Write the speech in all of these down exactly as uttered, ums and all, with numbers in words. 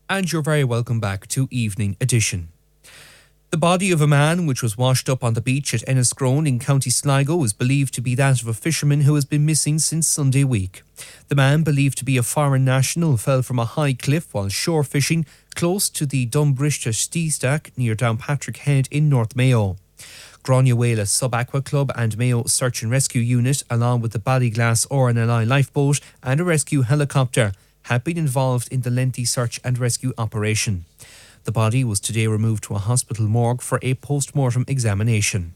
and you're very welcome back to Evening Edition. The body of a man which was washed up on the beach at Enniscrone in County Sligo is believed to be that of a fisherman who has been missing since Sunday week. The man, believed to be a foreign national, fell from a high cliff while shore fishing close to the Dumbrishta Steestack near Downpatrick Head in North Mayo. Granuela Sub-Aqua Club and Mayo Search and Rescue Unit, along with the Ballyglass R N L I lifeboat and a rescue helicopter, had been involved in the lengthy search and rescue operation. The body was today removed to a hospital morgue for a post-mortem examination.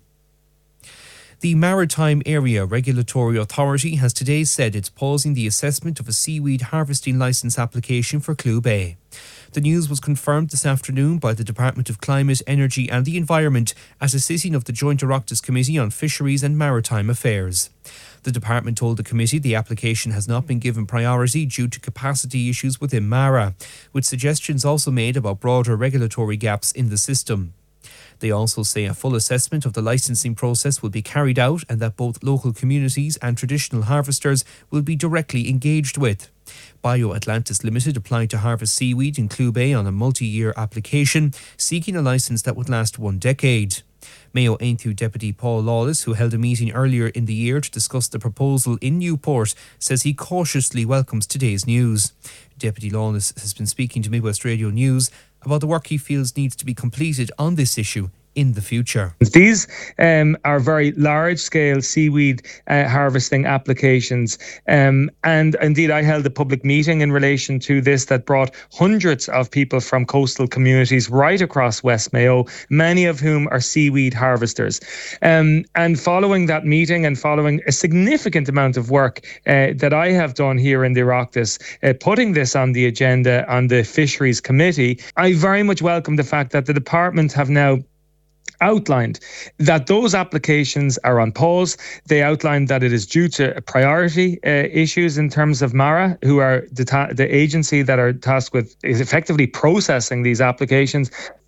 The Maritime Area Regulatory Authority has today said it's pausing the assessment of a seaweed harvesting licence application for Clew Bay. The news was confirmed this afternoon by the Department of Climate, Energy and the Environment at a sitting of the Joint Oireachtas Committee on Fisheries and Maritime Affairs. The department told the committee the application has not been given priority due to capacity issues within Mara, with suggestions also made about broader regulatory gaps in the system. They also say a full assessment of the licensing process will be carried out and that both local communities and traditional harvesters will be directly engaged with. BioAtlantis Limited applied to harvest seaweed in Clew Bay on a multi-year application, seeking a licence that would last one decade. Mayo Aintu Deputy Paul Lawless, who held a meeting earlier in the year to discuss the proposal in Newport, says he cautiously welcomes today's news. Deputy Lawless has been speaking to Midwest Radio News about the work he feels needs to be completed on this issue in the future. These um, are very large-scale seaweed uh, harvesting applications, um, and indeed I held a public meeting in relation to this that brought hundreds of people from coastal communities right across West Mayo, many of whom are seaweed harvesters. Um, and following that meeting and following a significant amount of work uh, that I have done here in the Oireachtas, uh, putting this on the agenda on the Fisheries Committee, I very much welcome the fact that the department have now outlined that those applications are on pause. They outlined that it is due to priority uh, issues in terms of Mara, who are the, ta- the agency that are tasked with is effectively processing these applications.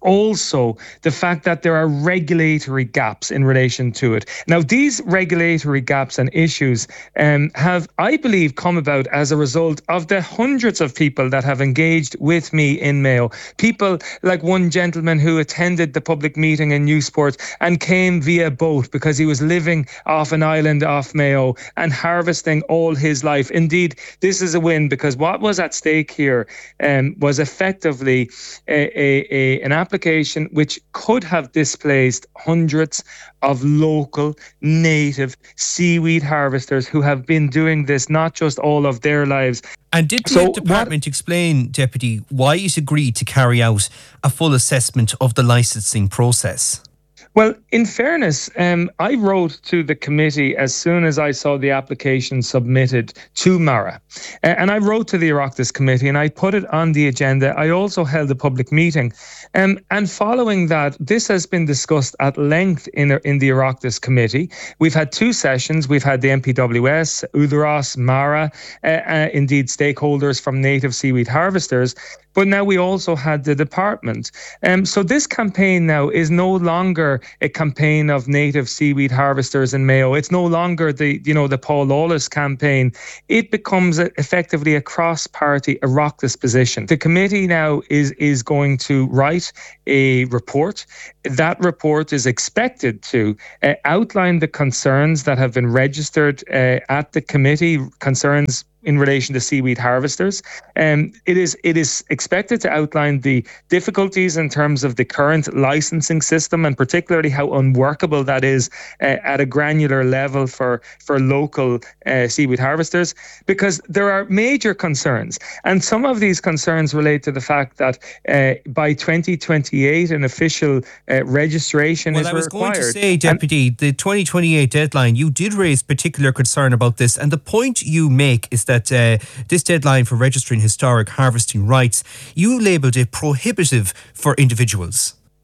Also, the fact that there are regulatory gaps in relation to it. Now, these regulatory gaps and issues um, have, I believe, come about as a result of the hundreds of people that have engaged with me in Mayo. People like one gentleman who attended the public meeting in Newport and came via boat because he was living off an island off Mayo and harvesting all his life. Indeed, this is a win because what was at stake here um, was effectively a, a, a, an application application which could have displaced hundreds of local native seaweed harvesters who have been doing this not just all of their lives. And did the so department what, explain, Deputy, why it agreed to carry out a full assessment of the licensing process? Well, in fairness, um, I wrote to the committee as soon as I saw the application submitted to Mara. Uh, and I wrote to the Oireachtas Committee and I put it on the agenda. I also held a public meeting. Um, and following that, this has been discussed at length in, in the Oireachtas Committee. We've had two sessions. We've had the M P W S, Udaros, Mara, uh, uh, indeed stakeholders from native seaweed harvesters. But now we also had the department. Um, so this campaign now is no longer a campaign of native seaweed harvesters in Mayo. It's no longer the, you know, the Paul Lawless campaign. It becomes a, effectively a cross-party Oireachtas position. The committee now is, is going to write a report. That report is expected to uh, outline the concerns that have been registered uh, at the committee, concerns in relation to seaweed harvesters. Um, it is it is expected to outline the difficulties in terms of the current licensing system and particularly how unworkable that is uh, at a granular level for, for local uh, seaweed harvesters, because there are major concerns. And some of these concerns relate to the fact that uh, by twenty twenty-eight, an official uh, registration well, is required. Well, I was required. going to say, Deputy, and the twenty twenty-eight deadline, you did raise particular concern about this. And the point you make is that uh, this deadline for registering historic harvesting rights, you labelled it prohibitive for individuals.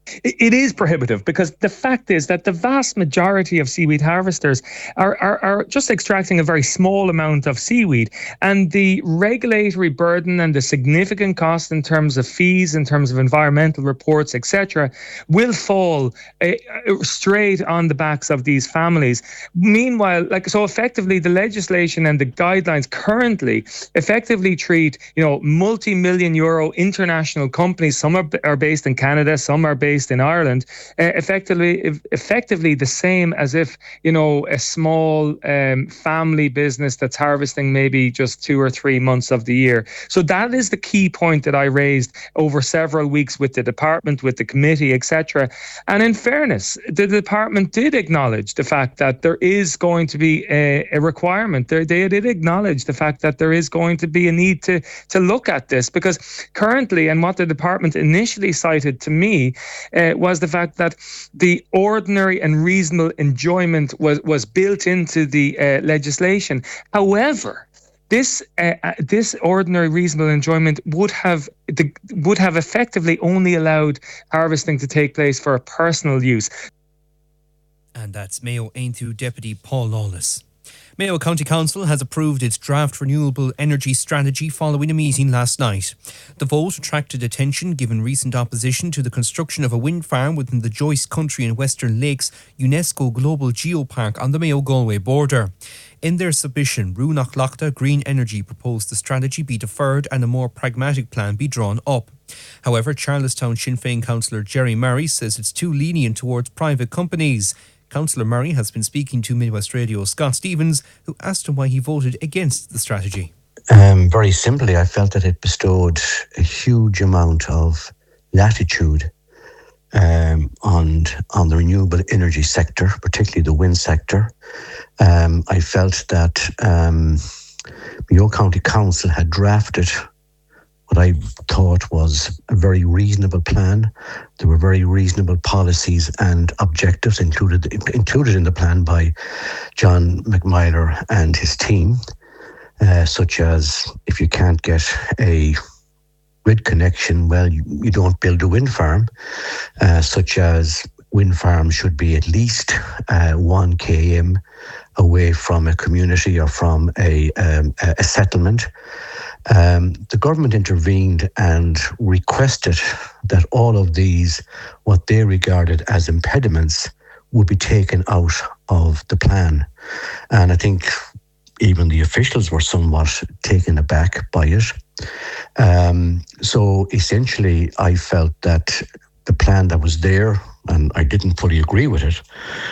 It is prohibitive, because the fact is that the vast majority of seaweed harvesters are, are, are just extracting a very small amount of seaweed, and the regulatory burden and the significant cost in terms of fees, in terms of environmental reports, et cetera, will fall uh, straight on the backs of these families. Meanwhile, like so, effectively, the legislation and the guidelines currently effectively treat, you know, multi-million euro international companies. Some are, are based in Canada, some are based in Ireland, uh, effectively effectively the same as if, you know, a small um, family business that's harvesting maybe just two or three months of the year. So that is the key point that I raised over several weeks with the department, with the committee, et cetera. And in fairness, the department did acknowledge the fact that there is going to be a, a requirement. They, they did acknowledge the fact that there is going to be a need to, to look at this, because currently, and what the department initially cited to me, Uh, was the fact that the ordinary and reasonable enjoyment was, was built into the uh, legislation. However, this uh, this ordinary reasonable enjoyment would have the, would have effectively only allowed harvesting to take place for a personal use. And that's Mayo Aontú Deputy Paul Lawless. Mayo County Council has approved its draft renewable energy strategy following a meeting last night. The vote attracted attention given recent opposition to the construction of a wind farm within the Joyce Country and Western Lakes UNESCO Global Geopark on the Mayo-Galway border. In their submission, Runach Lachta Green Energy proposed the strategy be deferred and a more pragmatic plan be drawn up. However, Charlestown Sinn Féin councillor Jerry Murray says it's too lenient towards private companies. Councillor Murray has been speaking to Midwest Radio's Scott Stevens, who asked him why he voted against the strategy. Um, very simply, I felt that it bestowed a huge amount of latitude um, on, on the renewable energy sector, particularly the wind sector. Um, I felt that um, Mayo County Council had drafted what I thought was a very reasonable plan. There were very reasonable policies and objectives included included in the plan by John McMyler and his team, uh, such as if you can't get a grid connection, well, you, you don't build a wind farm, uh, such as wind farms should be at least uh, one kilometre away from a community or from a, um, a settlement. Um, the government intervened and requested that all of these, what they regarded as impediments, would be taken out of the plan. And I think even the officials were somewhat taken aback by it. Um, so essentially, I felt that the plan that was there, and I didn't fully agree with it,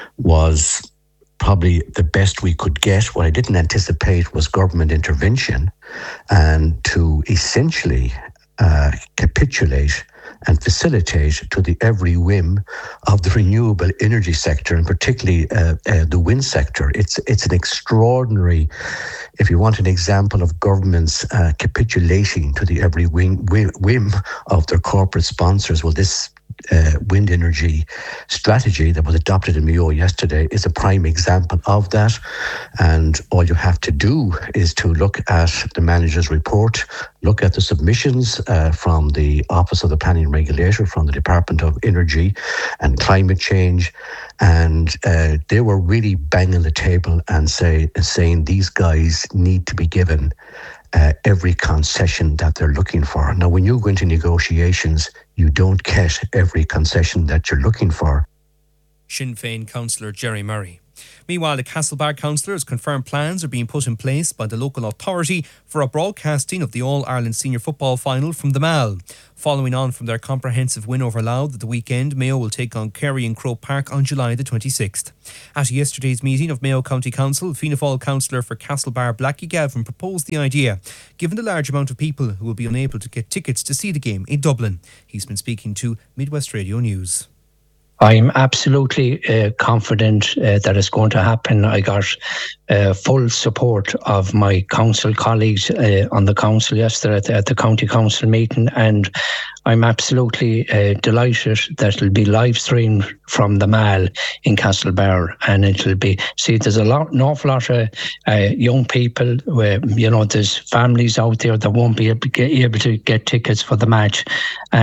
was probably the best we could get. What I didn't anticipate was government intervention and to essentially uh, capitulate and facilitate to the every whim of the renewable energy sector, and particularly uh, uh, the wind sector. It's it's an extraordinary, if you want an example of governments uh, capitulating to the every whim, whim of their corporate sponsors, well, this Uh, wind energy strategy that was adopted in Mayo yesterday is a prime example of that. And all you have to do is to look at the manager's report, look at the submissions uh, from the Office of the Planning Regulator, from the Department of Energy and Climate Change, and uh, they were really banging the table and say, saying these guys need to be given Uh, every concession that they're looking for. Now, when you go into negotiations, you don't get every concession that you're looking for. Sinn Féin councillor Jerry Murray. Meanwhile, the Castlebar councillors confirmed plans are being put in place by the local authority for a broadcasting of the All-Ireland Senior Football Final from the Mall. Following on from their comprehensive win over Louth at the weekend, Mayo will take on Kerry in Croke Park on July the twenty-sixth. At yesterday's meeting of Mayo County Council, Fianna Fáil councillor for Castlebar Blackie Gavin proposed the idea, given the large amount of people who will be unable to get tickets to see the game in Dublin. He's been speaking to Midwest Radio News. I'm absolutely uh, confident uh, that it's going to happen. I got uh, full support of my council colleagues uh, on the council yesterday at the, at the county council meeting, and I'm absolutely uh, delighted that it'll be live streamed from the Mall in Castlebar, and it'll be, see, there's a lot, an awful lot of uh, young people, where, you know, there's families out there that won't be able to, get, able to get tickets for the match, and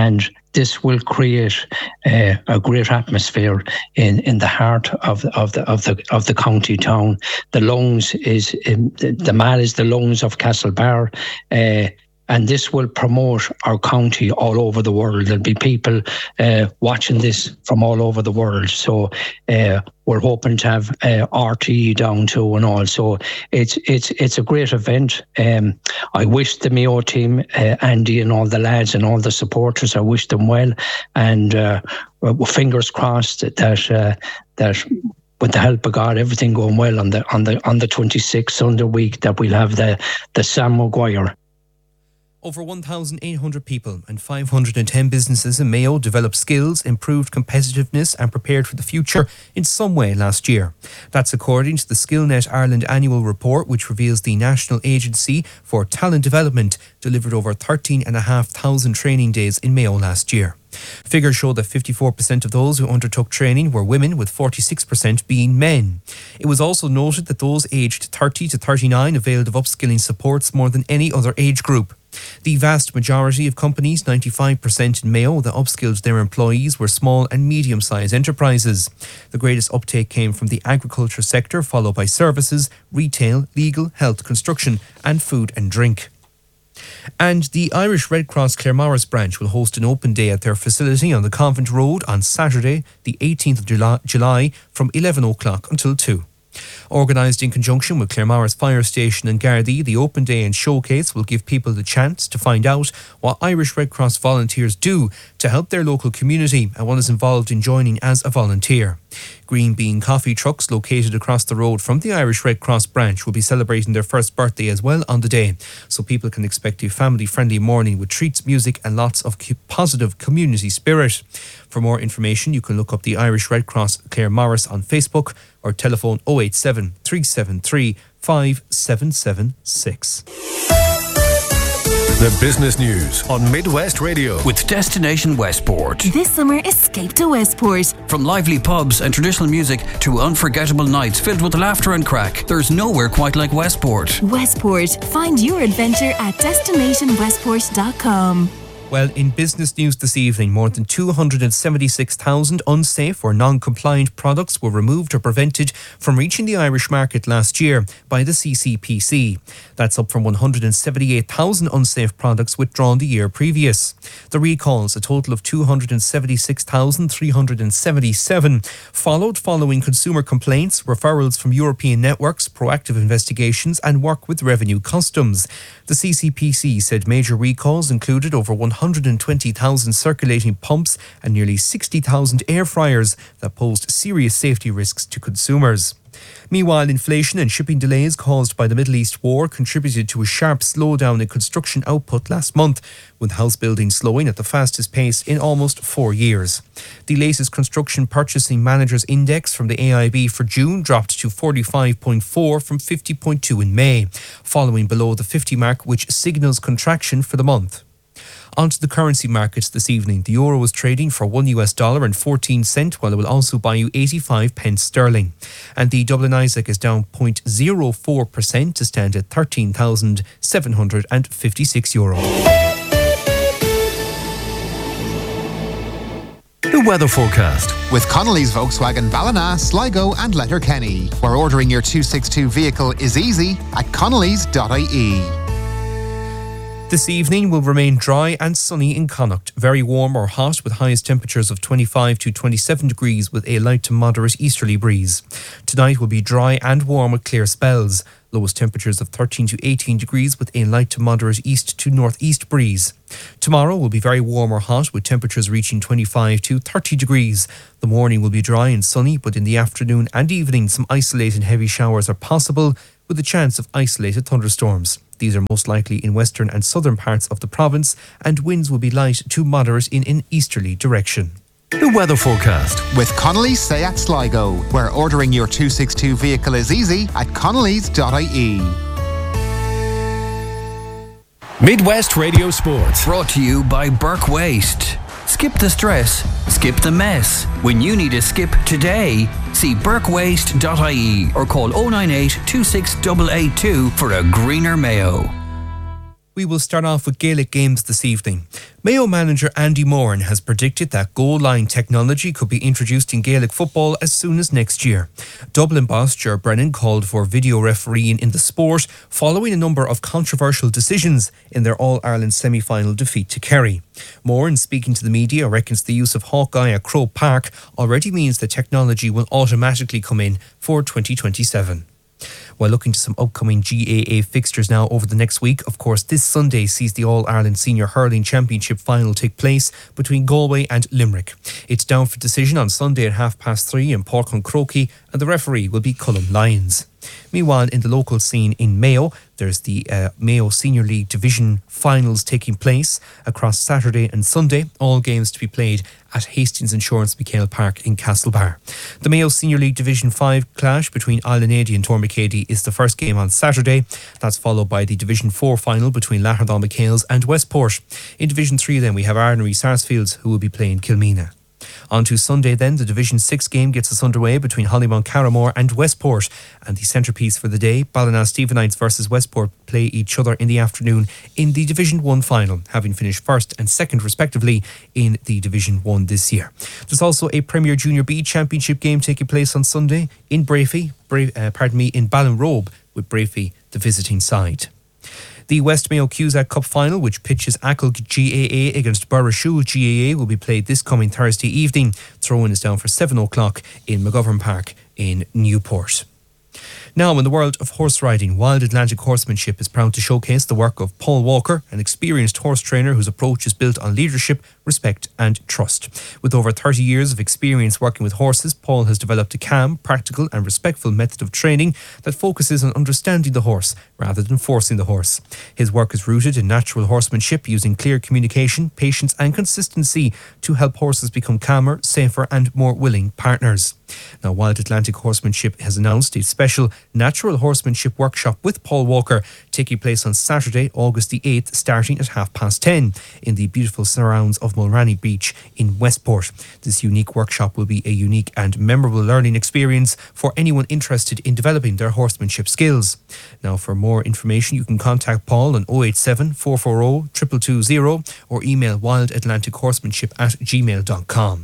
this will create uh, a great atmosphere in, in the heart of the, of the of the of the county town. The lungs is um, the, the mall is the lungs of Castlebar. Uh, And this will promote our county all over the world. There'll be people uh, watching this from all over the world. So uh, we're hoping to have uh, R T E down too and all. So it's it's it's a great event. Um, I wish the Mayo team, uh, Andy and all the lads and all the supporters, I wish them well. And uh, fingers crossed that uh, that. with the help of God, everything going well on the on the on the twenty-sixth Sunday week, that we'll have the the Sam Maguire. Over one thousand eight hundred people and five hundred ten businesses in Mayo developed skills, improved competitiveness and prepared for the future in some way last year. That's according to the SkillNet Ireland annual report, which reveals the National Agency for Talent Development delivered over thirteen thousand five hundred training days in Mayo last year. Figures show that fifty-four percent of those who undertook training were women, with forty-six percent being men. It was also noted that those aged thirty to thirty-nine availed of upskilling supports more than any other age group. The vast majority of companies, ninety-five percent in Mayo, that upskilled their employees were small and medium-sized enterprises. The greatest uptake came from the agriculture sector, followed by services, retail, legal, health, construction and food and drink. And the Irish Red Cross Claremorris branch will host an open day at their facility on the Convent Road on Saturday, the eighteenth of July, from eleven o'clock until two. Organised in conjunction with Claremorris Fire Station and Gardaí, the open day and showcase will give people the chance to find out what Irish Red Cross volunteers do to help their local community and what is involved in joining as a volunteer. Green Bean coffee trucks located across the road from the Irish Red Cross branch will be celebrating their first birthday as well on the day, so people can expect a family-friendly morning with treats, music and lots of positive community spirit. For more information, you can look up the Irish Red Cross Claremorris on Facebook or telephone oh eight seven, three seven three, five seven seven six. The business news on Midwest Radio with Destination Westport. This summer, escape to Westport. From lively pubs and traditional music to unforgettable nights filled with laughter and crack, there's nowhere quite like Westport. Westport. Find your adventure at destination westport dot com. Well, in business news this evening, more than two hundred seventy-six thousand unsafe or non-compliant products were removed or prevented from reaching the Irish market last year by the C C P C. That's up from one hundred seventy-eight thousand unsafe products withdrawn the year previous. The recalls, a total of two hundred seventy-six thousand three hundred seventy-seven, followed following consumer complaints, referrals from European networks, proactive investigations and work with Revenue Customs. The C C P C said major recalls included over one hundred twenty thousand circulating pumps and nearly sixty thousand air fryers that posed serious safety risks to consumers. Meanwhile, inflation and shipping delays caused by the Middle East war contributed to a sharp slowdown in construction output last month, with house building slowing at the fastest pace in almost four years. The latest Construction Purchasing Managers Index from the A I B for June dropped to forty-five point four from fifty point two in May, following below the fifty mark, which signals contraction for the month. Onto the currency markets this evening. The euro is trading for one US dollar and fourteen cent, while it will also buy you eighty-five pence sterling. And the Dublin Isaac is down zero point zero four percent to stand at thirteen thousand seven hundred fifty-six euro. The weather forecast with Connolly's Volkswagen Ballina, Sligo and Letterkenny, where ordering your two sixty-two vehicle is easy at connellys dot I E. This evening will remain dry and sunny in Connacht. Very warm or hot with highest temperatures of twenty-five to twenty-seven degrees with a light to moderate easterly breeze. Tonight will be dry and warm with clear spells. Lowest temperatures of thirteen to eighteen degrees with a light to moderate east to northeast breeze. Tomorrow will be very warm or hot with temperatures reaching twenty-five to thirty degrees. The morning will be dry and sunny, but in the afternoon and evening some isolated heavy showers are possible with a chance of isolated thunderstorms. These are most likely in western and southern parts of the province, and winds will be light to moderate in an easterly direction. The weather forecast with Connolly's Seat Sligo, where ordering your two sixty-two vehicle is easy at connellys dot I E. Midwest Radio Sports. Brought to you by Burke Waste. Skip the stress, skip the mess. When you need a skip today, see burke waste dot I E or call oh nine eight, two six eight eight two for a greener Mayo. We will start off with Gaelic games this evening. Mayo manager Andy Moran has predicted that goal line technology could be introduced in Gaelic football as soon as next year. Dublin boss Ger Brennan called for video refereeing in the sport following a number of controversial decisions in their All-Ireland semi-final defeat to Kerry. Moran, speaking to the media, reckons the use of Hawkeye at Croke Park already means the technology will automatically come in for twenty twenty-seven. While looking to some upcoming G A A fixtures now over the next week, of course, this Sunday sees the All-Ireland Senior Hurling Championship final take place between Galway and Limerick. It's down for decision on Sunday at half past three in Páirc Uí Chaoimh, and the referee will be Cullum Lyons. Meanwhile, in the local scene in Mayo, there's the uh, Mayo Senior League Division finals taking place across Saturday and Sunday, all games to be played at Hastings Insurance McHale Park in Castlebar. The Mayo Senior League Division five clash between Islandady and Tormacady is the first game on Saturday. That's followed by the Division four final between Latterdall McHales and Westport. In Division three then we have Arnery Sarsfields, who will be playing Kilmena. On to Sunday then, the Division six game gets us underway between Hollymount Carramore and Westport. And the centrepiece for the day, Ballina-Stephenites versus Westport, play each other in the afternoon in the Division one final, having finished first and second respectively in the Division one this year. There's also a Premier Junior B Championship game taking place on Sunday in Brafey, Bra- uh, pardon me, in Ballinrobe, with Brafey the visiting side. The West Mayo Cusack Cup final, which pitches Achill G A A against Burrishoole G A A, will be played this coming Thursday evening. Throw-in is down for seven o'clock in McGovern Park in Newport. Now, in the world of horse riding, Wild Atlantic Horsemanship is proud to showcase the work of Paul Walker, an experienced horse trainer whose approach is built on leadership, respect and trust. With over thirty years of experience working with horses, Paul has developed a calm, practical and respectful method of training that focuses on understanding the horse rather than forcing the horse. His work is rooted in natural horsemanship, using clear communication, patience and consistency to help horses become calmer, safer and more willing partners. Now, Wild Atlantic Horsemanship has announced a special natural horsemanship workshop with Paul Walker taking place on Saturday, August the eighth, starting at half past ten in the beautiful surrounds of Mulranny Beach in Westport. This unique workshop will be a unique and memorable learning experience for anyone interested in developing their horsemanship skills. Now, for more information, you can contact Paul on oh eight seven, four four oh, two two two zero or email wildatlantichorsemanship at gmail dot com.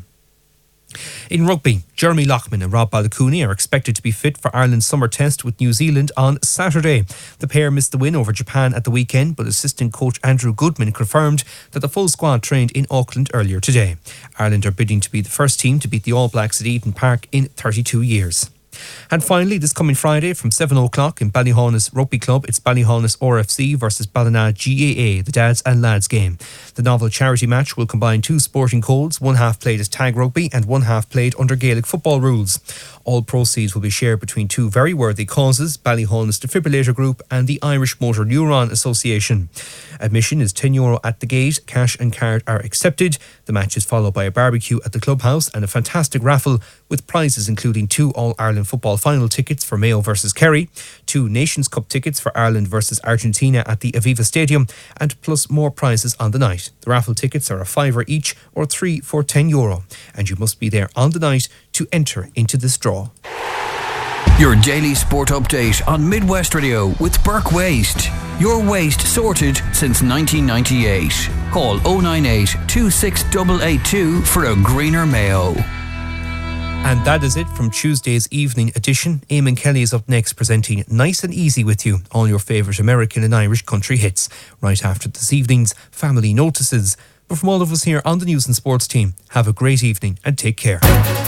In rugby, Jeremy Loughman and Rob Balacooney are expected to be fit for Ireland's summer test with New Zealand on Saturday. The pair missed the win over Japan at the weekend, but assistant coach Andrew Goodman confirmed that the full squad trained in Auckland earlier today. Ireland are bidding to be the first team to beat the All Blacks at Eden Park in thirty-two years. And finally, this coming Friday from seven o'clock in Ballyhaunis Rugby Club, it's Ballyhaunis R F C versus Ballina G A A, the dads and lads game. The novel charity match will combine two sporting codes, one half played as tag rugby and one half played under Gaelic football rules. All proceeds will be shared between two very worthy causes, Ballyhaunis Defibrillator Group and the Irish Motor Neuron Association. Admission is ten euro at the gate, cash and card are accepted. The match is followed by a barbecue at the clubhouse and a fantastic raffle with prizes including two All-Ireland football final tickets for Mayo versus Kerry, two Nations Cup tickets for Ireland versus Argentina at the Aviva Stadium, and plus more prizes on the night. The raffle tickets are a fiver each or three for ten euro, and you must be there on the night to enter into this draw. Your daily sport update on Midwest Radio with Burke Waste. Your waste sorted since nineteen ninety-eight. Call oh nine eight, two six eight eight two for a greener Mayo. And that is it from Tuesday's evening edition. Eamon Kelly is up next presenting Nice and Easy with you, all your favourite American and Irish country hits, right after this evening's Family Notices. But from all of us here on the News and Sports team, have a great evening and take care.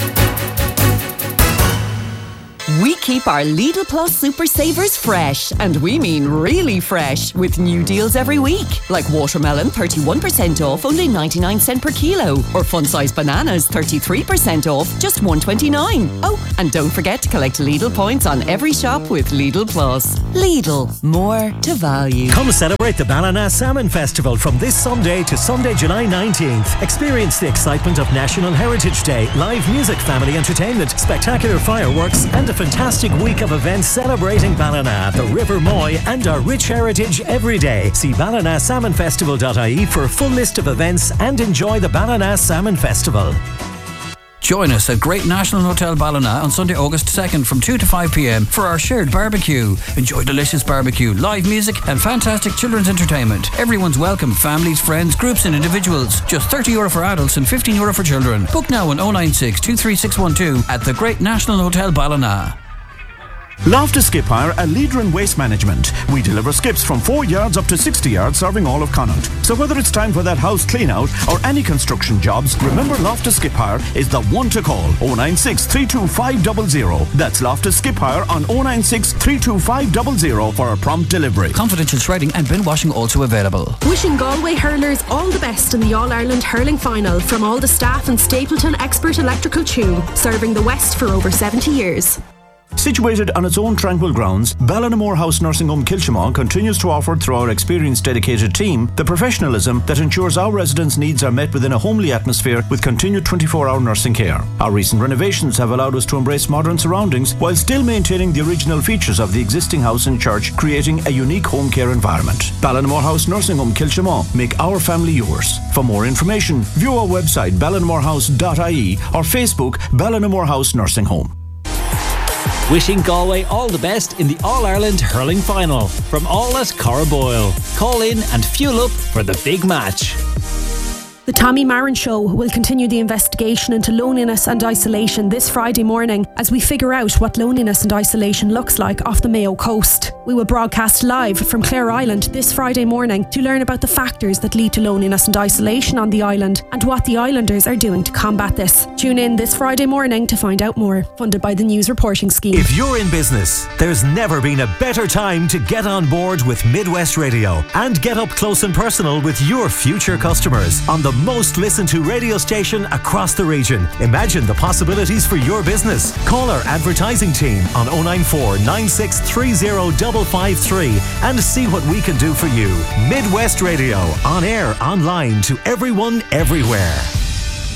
We keep our Lidl Plus Super Savers fresh, and we mean really fresh, with new deals every week. Like watermelon, thirty-one percent off, only ninety-nine cents per kilo. Or fun-sized bananas, thirty-three percent off, just one twenty-nine. Oh, and don't forget to collect Lidl points on every shop with Lidl Plus. Lidl, more to value. Come celebrate the Ballina Salmon Festival from this Sunday to Sunday, July nineteenth. Experience the excitement of National Heritage Day, live music, family entertainment, spectacular fireworks, and a fantastic week of events celebrating Ballina, the River Moy, and our rich heritage every day. See ballina salmon festival dot I E for a full list of events and enjoy the Ballina Salmon Festival. Join us at Great National Hotel Ballina on Sunday, August second from two to five p.m. for our shared barbecue. Enjoy delicious barbecue, live music and fantastic children's entertainment. Everyone's welcome, families, friends, groups and individuals. Just thirty euro for adults and fifteen euro for children. Book now on oh nine six, two three six one two at the Great National Hotel Ballina. Loftus Skip Hire, a leader in waste management. We deliver skips from four yards up to sixty yards, serving all of Connaught. So whether it's time for that house clean out or any construction jobs, remember Loftus Skip Hire is the one to call. oh nine six, three two five zero zero. That's Loftus Skip Hire on oh nine six, three two five zero zero for a prompt delivery. Confidential shredding and bin washing also available. Wishing Galway hurlers all the best in the All-Ireland Hurling Final from all the staff and Stapleton Expert Electrical Tune, serving the West for over seventy years. Situated on its own tranquil grounds, Ballinamore House Nursing Home Kilchimau continues to offer, through our experienced dedicated team, the professionalism that ensures our residents' needs are met within a homely atmosphere with continued twenty-four hour nursing care. Our recent renovations have allowed us to embrace modern surroundings while still maintaining the original features of the existing house and church, creating a unique home care environment. Ballinamore House Nursing Home Kilchimau, make our family yours. For more information, view our website ballinamorehouse dot I E or Facebook Ballinamore House Nursing Home. Wishing Galway all the best in the All-Ireland Hurling Final. From all at Corraboyle. Call in and fuel up for the big match. The Tommy Marin Show will continue the investigation into loneliness and isolation this Friday morning as we figure out what loneliness and isolation looks like off the Mayo coast. We will broadcast live from Clare Island this Friday morning to learn about the factors that lead to loneliness and isolation on the island and what the islanders are doing to combat this. Tune in this Friday morning to find out more. Funded by the News Reporting Scheme. If you're in business, there's never been a better time to get on board with Midwest Radio and get up close and personal with your future customers on the most listened to radio station across the region. Imagine the possibilities for your business. Call our advertising team on oh nine four, nine six three oh five five three and see what we can do for you. Midwest Radio, on air, online, to everyone, everywhere.